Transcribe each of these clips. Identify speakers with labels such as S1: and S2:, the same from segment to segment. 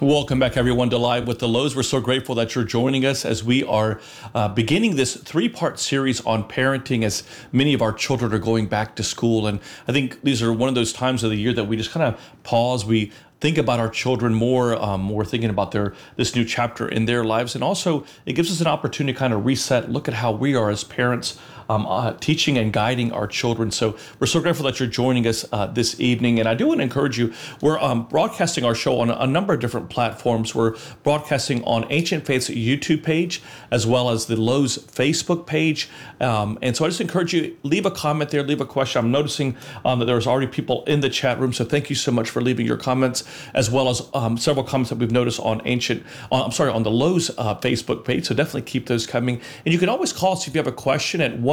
S1: Welcome back, everyone, to Live with the Lows. We're so grateful that you're joining us as we are beginning this three-part series on parenting as many of our children are going back to school. And I think these are one of those times of the year that we just kind of pause. We think about our children more. We're thinking about this new chapter in their lives. And also, it gives us an opportunity to kind of reset, look at how we are as parents teaching and guiding our children. So we're so grateful that you're joining us this evening. And I do want to encourage you, we're broadcasting our show on a number of different platforms. We're broadcasting on Ancient Faith's YouTube page, as well as the Lowe's Facebook page. And so I just encourage you, leave a comment there, leave a question. I'm noticing that there's already people in the chat room. So thank you so much for leaving your comments, as well as several comments that we've noticed on on the Lowe's Facebook page. So definitely keep those coming. And you can always call us if you have a question at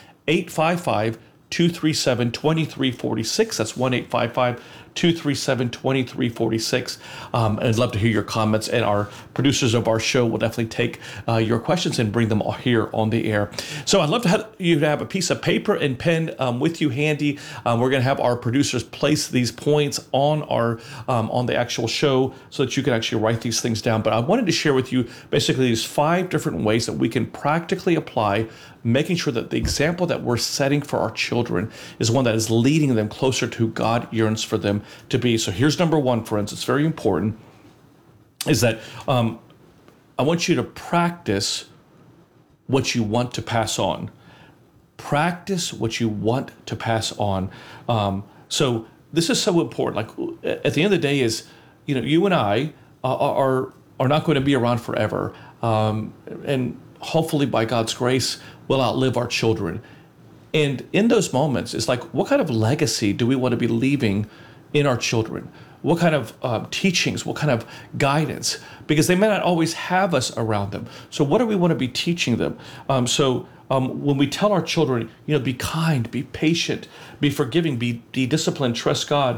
S1: 1-855-237-2346. That's 1-855-237-2346. And I'd love to hear your comments, and our producers of our show will definitely take your questions and bring them here on the air. So I'd love to have you to have a piece of paper and pen with you handy. We're going to have our producers place these points on our on the actual show so that you can actually write these things down. But I wanted to share with you basically these 5 different ways that we can practically apply making sure that the example that we're setting for our children is one that is leading them closer to who God yearns for them to be. So here's number 1, friends. It's very important, is that I want you to practice what you want to pass on. Practice what you want to pass on. So this is so important. Like at the end of the day is, you and I are not going to be around forever. And hopefully by God's grace, we'll outlive our children. And in those moments, it's like, what kind of legacy do we want to be leaving in our children? What kind of teachings, what kind of guidance? Because they may not always have us around them. So what do we want to be teaching them? When we tell our children, be kind, be patient, be forgiving, be disciplined, trust God,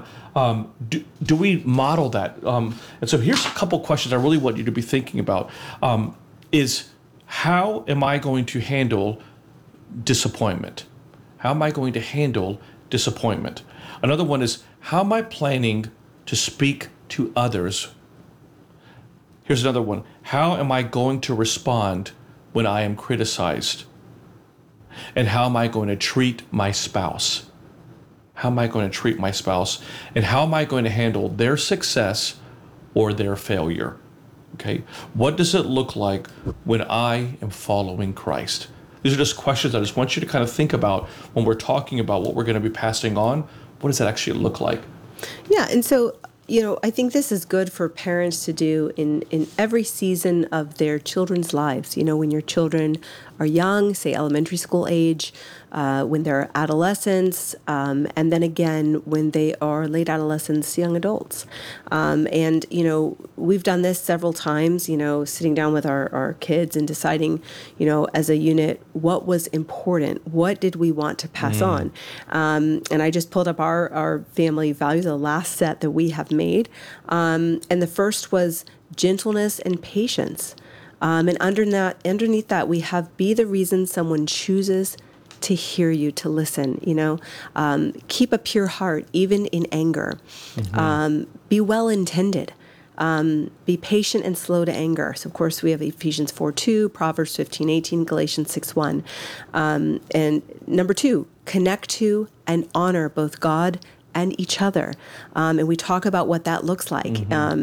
S1: do we model that? And so here's a couple questions I really want you to be thinking about. Is how am I going to handle disappointment? How am I going to handle disappointment? Another one is, how am I planning to speak to others? Here's another one. How am I going to respond when I am criticized? And how am I going to treat my spouse? How am I going to treat my spouse? And how am I going to handle their success or their failure? Okay, what does it look like when I am following Christ? These are just questions I just want you to kind of think about when we're talking about what we're going to be passing on. What does that actually look like?
S2: Yeah, and so, I think this is good for parents to do in every season of their children's lives. When your children are young, say elementary school age, when they're adolescents, and then again when they are late adolescents, young adults. And we've done this several times, sitting down with our kids and deciding, as a unit, what was important, what did we want to pass on. And I just pulled up our family values, the last set that we have made. And the first was gentleness and patience. And underneath that, we have be the reason someone chooses to hear you, to listen, keep a pure heart, even in anger, be well-intended, be patient and slow to anger. So of course we have Ephesians 4:2, Proverbs 15:18, Galatians 6:1. And number 2, connect to and honor both God and each other. And we talk about what that looks like.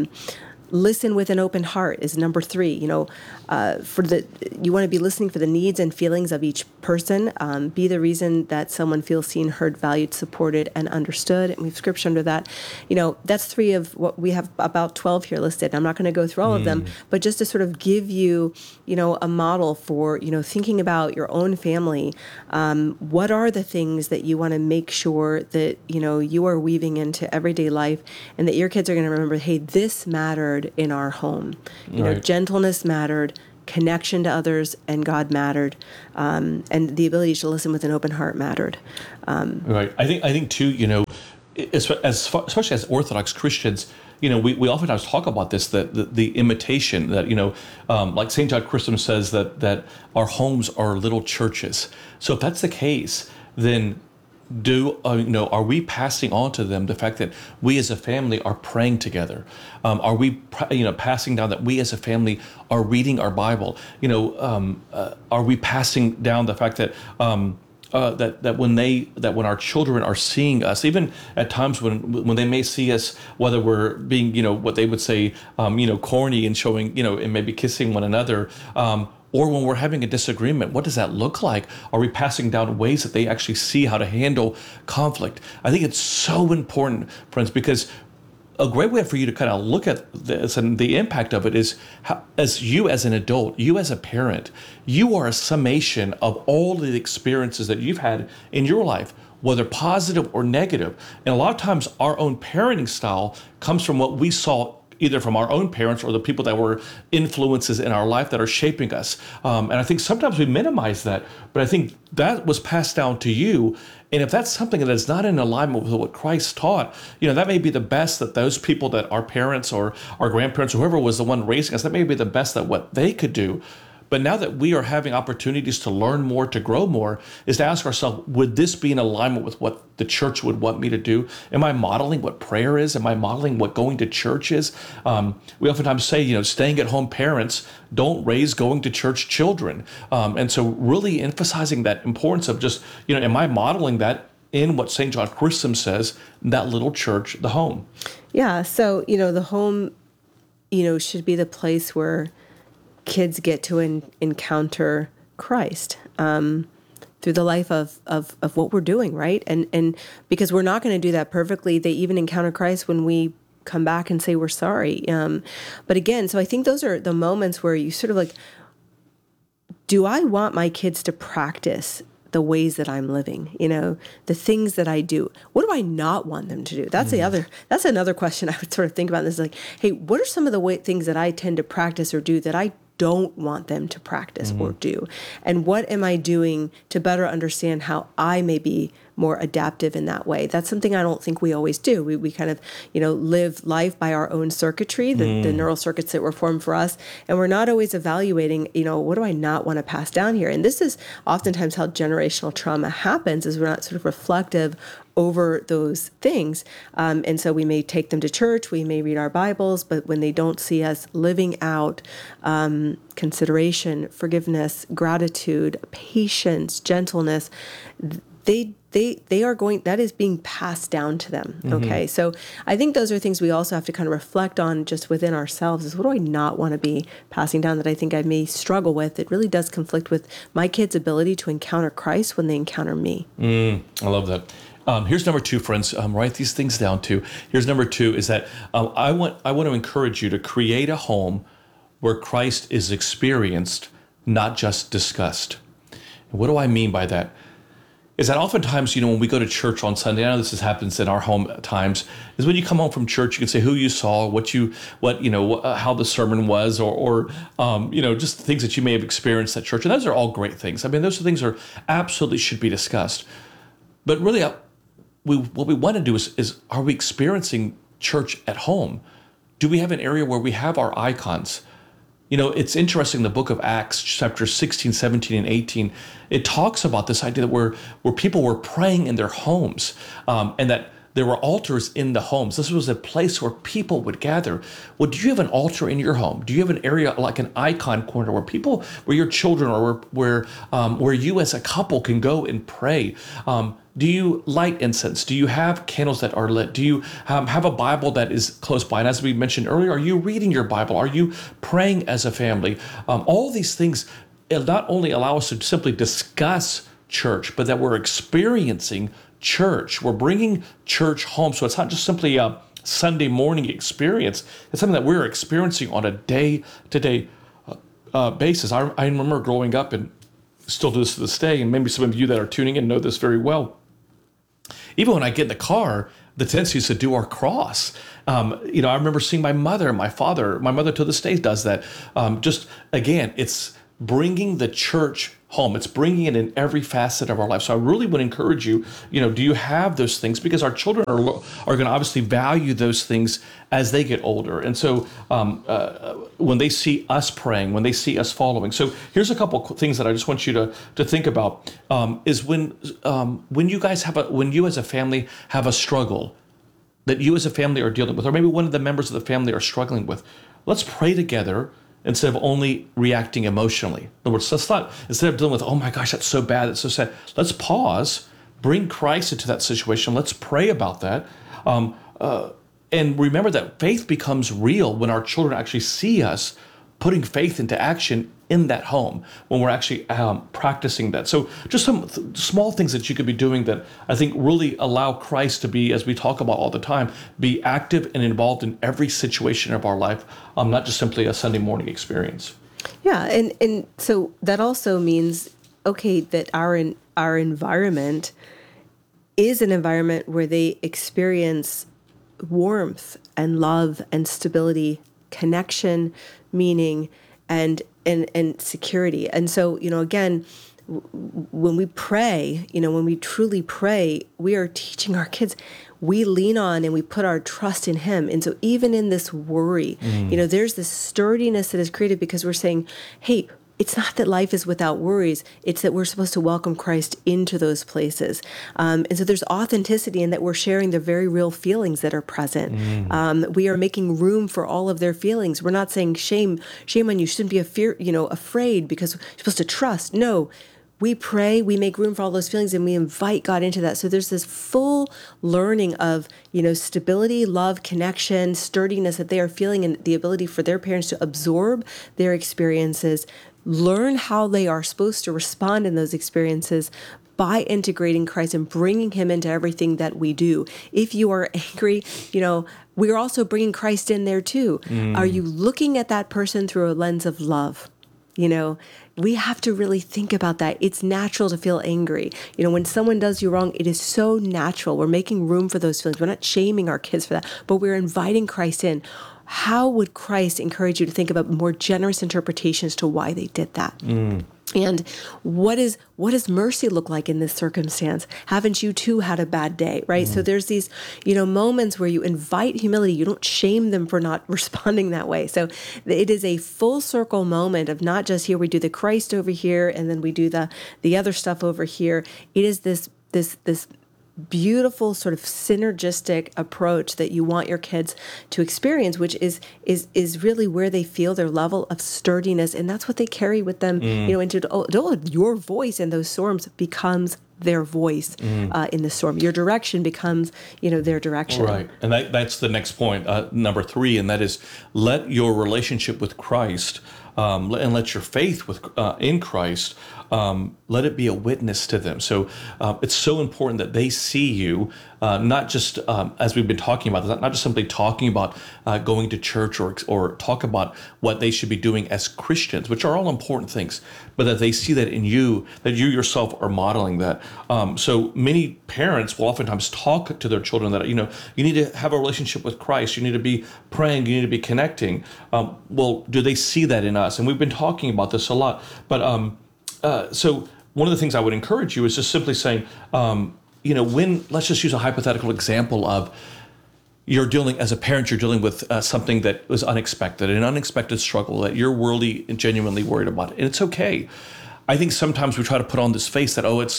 S2: Listen with an open heart is number 3. You want to be listening for the needs and feelings of each person. Be the reason that someone feels seen, heard, valued, supported, and understood. And we have scripture under that. That's 3 of what we have, about 12 here listed. I'm not going to go through all of them, but just to sort of give you, a model for, thinking about your own family. What are the things that you want to make sure that, you are weaving into everyday life, and that your kids are going to remember, hey, this mattered in our home. Gentleness mattered, connection to others and God mattered, and the ability to listen with an open heart mattered.
S1: Right. I think too, especially as Orthodox Christians, we oftentimes talk about this, the imitation that, like St. John Chrysostom says that our homes are little churches. So if that's the case, then are we passing on to them the fact that we as a family are praying together? Are we passing down that we as a family are reading our Bible? Are we passing down the fact that that when our children are seeing us, even at times when they may see us, whether we're being what they would say corny and showing and maybe kissing one another, or when we're having a disagreement, what does that look like? Are we passing down ways that they actually see how to handle conflict? I think it's so important, friends, because a great way for you to kind of look at this and the impact of it is how, as an adult, you as a parent, you are a summation of all the experiences that you've had in your life, whether positive or negative. And a lot of times our own parenting style comes from what we saw either from our own parents or the people that were influences in our life that are shaping us. And I think sometimes we minimize that, but I think that was passed down to you. And if that's something that is not in alignment with what Christ taught, that may be the best that those people that our parents or our grandparents or whoever was the one raising us, that may be the best that what they could do. But now that we are having opportunities to learn more, to grow more, is to ask ourselves, would this be in alignment with what the church would want me to do? Am I modeling what prayer is? Am I modeling what going to church is? We oftentimes say, staying at home parents don't raise going to church children. And so really emphasizing that importance of just, am I modeling that in what St. John Chrysostom says, that little church, the home?
S2: Yeah. So, the home, should be the place where kids get to encounter Christ through the life of what we're doing, right? And because we're not going to do that perfectly, they even encounter Christ when we come back and say we're sorry. But again, so I think those are the moments where you sort of like, do I want my kids to practice the ways that I'm living, the things that I do? What do I not want them to do? That's that's another question I would sort of think about. This is like, hey, what are some of the things that I tend to practice or do that I don't want them to practice or do? And what am I doing to better understand how I may be more adaptive in that way? That's something I don't think we always do. We kind of, live life by our own circuitry, the neural circuits that were formed for us. And we're not always evaluating, what do I not want to pass down here? And this is oftentimes how generational trauma happens, is we're not sort of reflective over those things. And so we may take them to church, we may read our Bibles, but when they don't see us living out consideration, forgiveness, gratitude, patience, gentleness, they are going, that is being passed down to them. Okay. So I think those are things we also have to kind of reflect on just within ourselves, is what do I not want to be passing down that I think I may struggle with? It really does conflict with my kids' ability to encounter Christ when they encounter me.
S1: I love that. Here's number 2, friends. Write these things down too. Here's number 2 is that I want to encourage you to create a home where Christ is experienced, not just discussed. And what do I mean by that? Is that oftentimes, when we go to church on Sunday, I know this happens in our home at times, is when you come home from church, you can say who you saw, how the sermon was, or just things that you may have experienced at church. And those are all great things. I mean, those are things that absolutely should be discussed. But really, what we want to do is, are we experiencing church at home? Do we have an area where we have our icons? It's interesting, the book of Acts, chapters 16, 17, and 18, it talks about this idea that where people were praying in their homes, and that there were altars in the homes. This was a place where people would gather. Well, do you have an altar in your home? Do you have an area like an icon corner where your children, or where you as a couple can go and pray? Do you light incense? Do you have candles that are lit? Do you have a Bible that is close by? And as we mentioned earlier, are you reading your Bible? Are you praying as a family? All these things not only allow us to simply discuss church, but that we're experiencing church. We're bringing church home. So it's not just simply a Sunday morning experience. It's something that we're experiencing on a day-to-day basis. I remember growing up, and still do this to this day, and maybe some of you that are tuning in know this very well. Even when I get in the car, the tendency is to do our cross. I remember seeing my mother and my father. My mother to this day does that. Just again, it's bringing the church home. It's bringing it in every facet of our life. So I really would encourage you, do you have those things? Because our children are going to obviously value those things as they get older. And so when they see us praying, when they see us following. So here's a couple things that I just want you to think about, is when you guys when you as a family have a struggle that you as a family are dealing with, or maybe one of the members of the family are struggling with, let's pray together instead of only reacting emotionally. In other words, instead of dealing with, oh my gosh, that's so bad, that's so sad, let's pause, bring Christ into that situation, let's pray about that. And remember that faith becomes real when our children actually see us putting faith into action in that home, when we're actually practicing that. So just some small things that you could be doing that I think really allow Christ to be, as we talk about all the time, be active and involved in every situation of our life, not just simply a Sunday morning experience.
S2: Yeah, and so that also means, okay, that our environment is an environment where they experience warmth and love and stability, connection, meaning, and security. And so, again, when we pray, when we truly pray, we are teaching our kids, we lean on and we put our trust in him. And so even in this worry, there's this sturdiness that is created because we're saying, hey, it's not that life is without worries. It's that we're supposed to welcome Christ into those places. And so there's authenticity in that we're sharing the very real feelings that are present. We are making room for all of their feelings. We're not saying shame on you. Shouldn't be afraid because you're supposed to trust. No, we pray, we make room for all those feelings, and we invite God into that. So there's this full learning of, stability, love, connection, sturdiness that they are feeling, and the ability for their parents to absorb their experiences, learn how they are supposed to respond in those experiences by integrating Christ and bringing him into everything that we do. If you are angry, we're also bringing Christ in there too. Are you looking at that person through a lens of love? We have to really think about that. It's natural to feel angry. When someone does you wrong, it is so natural. We're making room for those feelings. We're not shaming our kids for that, but we're inviting Christ in. How would Christ encourage you to think about more generous interpretations to why they did that? And what does mercy look like in this circumstance? Haven't you too had a bad day, right? So there's these, moments where you invite humility. You don't shame them for not responding that way. So it is a full circle moment of not just here we do the Christ over here and then we do the other stuff over here. It is this beautiful sort of synergistic approach that you want your kids to experience, which is really where they feel their level of sturdiness, and that's what they carry with them, into adulthood. Your voice in those storms becomes their voice in the storm. Your direction becomes, their direction.
S1: Right, and that's the next point, number 3, and that is let your relationship with Christ and let your faith in Christ let it be a witness to them. So it's so important that they see you, not just as we've been talking about, not just simply talking about going to church or talk about what they should be doing as Christians, which are all important things, but that they see that in you, that you yourself are modeling that. So many parents will oftentimes talk to their children that, you need to have a relationship with Christ, you need to be praying, you need to be connecting. Well, do they see that in us? And we've been talking about this a lot, but so one of the things I would encourage you is just simply saying, let's just use a hypothetical example of as a parent, you're dealing with something that was unexpected, an unexpected struggle that you're really and genuinely worried about. And it's okay. I think sometimes we try to put on this face that, it's,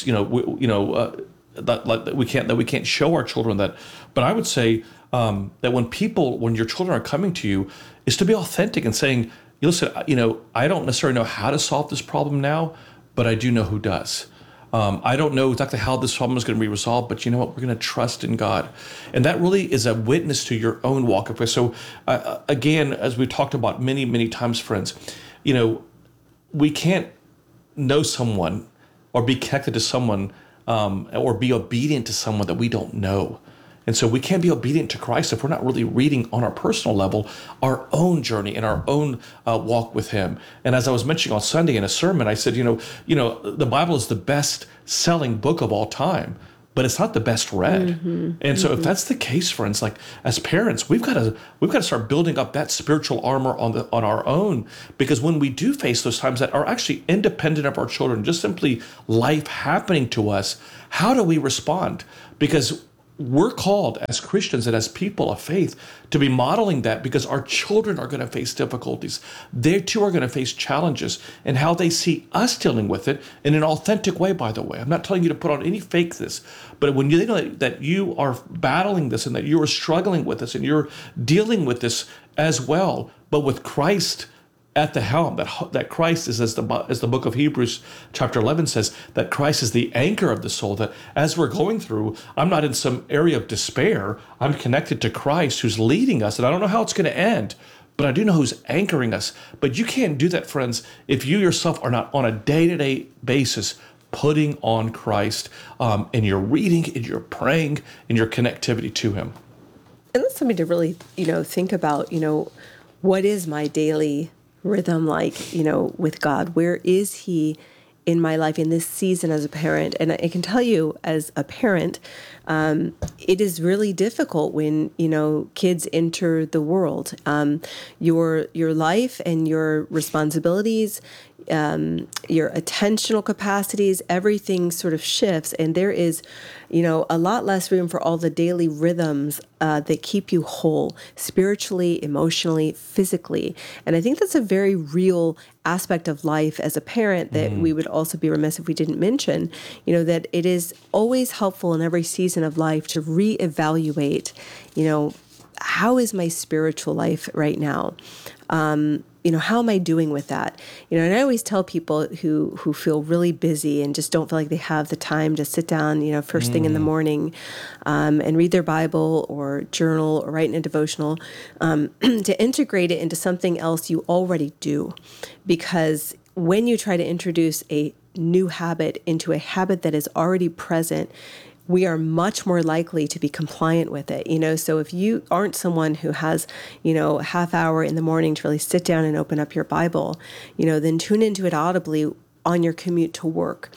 S1: that we can't show our children that. But I would say that when your children are coming to you, is to be authentic and saying, listen, I don't necessarily know how to solve this problem now, but I do know who does. I don't know exactly how this problem is going to be resolved, but you know what? We're going to trust in God. And that really is a witness to your own walk of faith. So again, as we talked about many, many times, friends, we can't know someone or be connected to someone or be obedient to someone that we don't know. And so we can't be obedient to Christ if we're not really reading on our personal level our own journey and our own walk with him. And as I was mentioning on Sunday in a sermon, I said, the Bible is the best selling book of all time. but it's not the best read. And so if that's the case, friends, like as parents, we've got to start building up that spiritual armor on our own, because when we do face those times that are actually independent of our children, just simply life happening to us, how do we respond? Because we're called as Christians and as people of faith to be modeling that, because our children are going to face difficulties. They too are going to face challenges, and how they see us dealing with it in an authentic way, by the way. I'm not telling you to put on any fake this, but when you know that you are battling this and that you are struggling with this and you're dealing with this as well, but with Christ at the helm, that Christ is, as the book of Hebrews chapter 11 says, that Christ is the anchor of the soul, that as we're going through, I'm not in some area of despair. I'm connected to Christ who's leading us, and I don't know how it's going to end, but I do know who's anchoring us. But you can't do that, friends, if you yourself are not on a day-to-day basis putting on Christ in your reading, in your praying, in your connectivity to him.
S2: And that's something to really, think about, what is my daily rhythm like, with God? Where is he in my life in this season as a parent? And I can tell you, as a parent, it is really difficult when, kids enter the world. Your life and your responsibilities, your attentional capacities, everything sort of shifts, and there is, a lot less room for all the daily rhythms that keep you whole, spiritually, emotionally, physically. And I think that's a very real aspect of life as a parent that we would also be remiss if we didn't mention, that it is always helpful in every season of life to reevaluate, how is my spiritual life right now? How am I doing with that? And I always tell people who feel really busy and just don't feel like they have the time to sit down, first thing in the morning, and read their Bible or journal or write in a devotional, to integrate it into something else you already do. Because when you try to introduce a new habit into a habit that is already present, we are much more likely to be compliant with it. So if you aren't someone who has, a half hour in the morning to really sit down and open up your Bible, then tune into it audibly on your commute to work,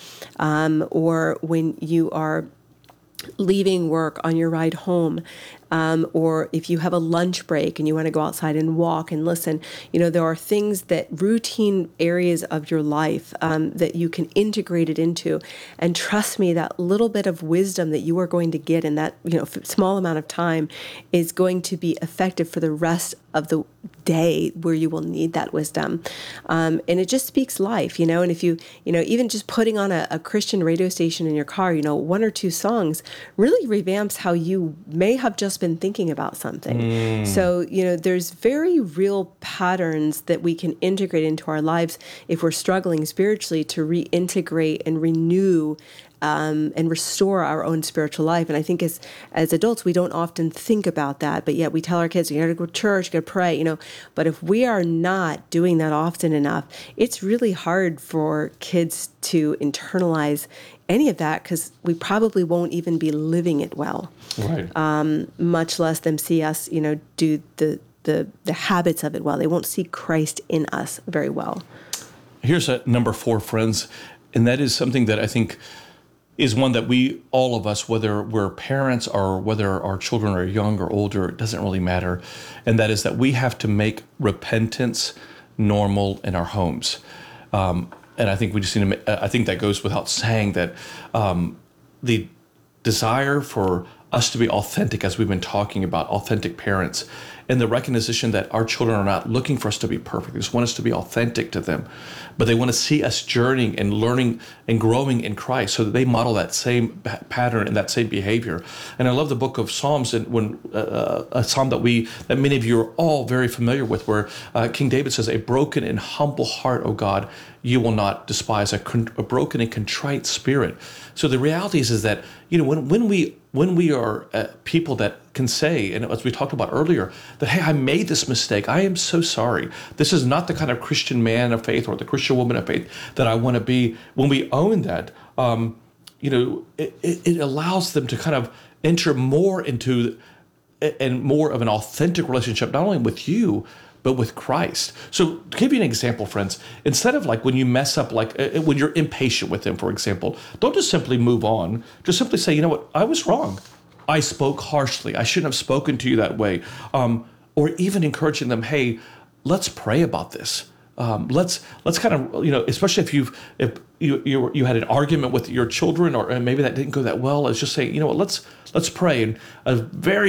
S2: or when you are leaving work on your ride home, or if you have a lunch break and you want to go outside and walk and listen. There are things that routine areas of your life that you can integrate it into. And trust me, that little bit of wisdom that you are going to get in that small amount of time is going to be effective for the rest of the day, where you will need that wisdom. And it just speaks life, and if you, even just putting on a Christian radio station in your car, one or two songs really revamps how you may have just been thinking about something. So, there's very real patterns that we can integrate into our lives if we're struggling spiritually to reintegrate and renew and restore our own spiritual life. And I think as adults, we don't often think about that, but yet we tell our kids, you got to go to church, you got to pray, But if we are not doing that often enough, it's really hard for kids to internalize any of that, because we probably won't even be living it well.
S1: Right.
S2: Much less them see us, do the habits of it well. They won't see Christ in us very well.
S1: Here's a number 4, friends, and that is something that I think is one that all of us, whether we're parents or whether our children are young or older, it doesn't really matter. And that is that we have to make repentance normal in our homes. And I think we just need to, I think that goes without saying that the desire for us to be authentic, as we've been talking about, authentic parents, and the recognition that our children are not looking for us to be perfect. They just want us to be authentic to them. But they want to see us journeying and learning and growing in Christ, so that they model that same pattern and that same behavior. And I love the book of Psalms, and when a psalm that many of you are all very familiar with, where King David says, "A broken and humble heart, O God, you will not despise, a broken and contrite spirit." So the reality is that when we are people that can say, and as we talked about earlier, that, hey, I made this mistake. I am so sorry. This is not the kind of Christian man of faith or the Christian woman of faith that I want to be. When we own that, it allows them to kind of enter more into and more of an authentic relationship, not only with you, but with Christ. So to give you an example, friends, instead of like when you mess up, like when you're impatient with them, for example, don't just simply move on. Just simply say, you know what, I was wrong. I spoke harshly. I shouldn't have spoken to you that way. Or even encouraging them, hey, let's pray about this. Let's kind of, especially if you had an argument with your children, or maybe that didn't go that well. It's just say, you know what, let's pray. And a very